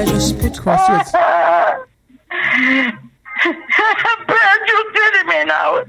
just put crosswords. Page, you kidding me now?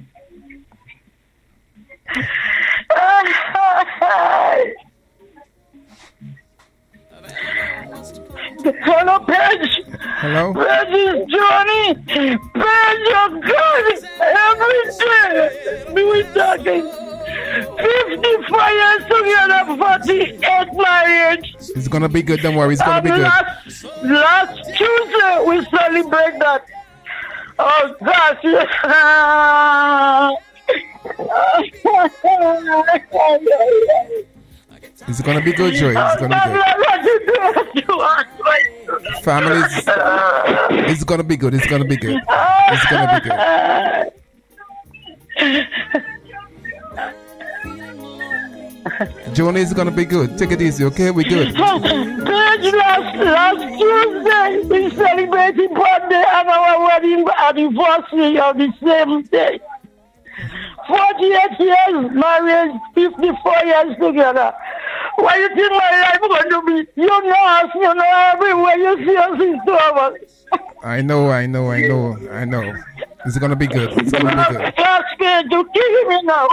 Hello, Page. Hello? Page is Johnny. Page, you're good. Every day. We were talking. 55 years together, 48 marriage. It's gonna be good, don't worry, it's gonna be good. Last Tuesday, we celebrate that. Oh, gosh. It's gonna be good, Joy. It's gonna be good. Families, it's gonna be good. It's gonna be good. It's gonna be good. Johnny, it's gonna be good. Take it easy, okay? We're good. Last Tuesday, we celebrated birthday and our wedding anniversary on the same day. 48 years married, 54 years together. What do you think my life going to be? You know us, you know everywhere you see us in Thomas. I know. It's gonna be good. It's gonna be good. Ask me to kill me now.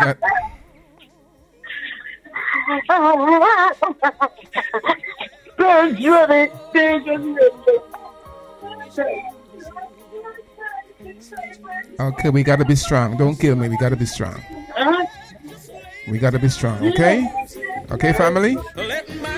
Okay, we gotta be strong. Don't kill me. We gotta be strong. We gotta be strong, okay? Okay, family?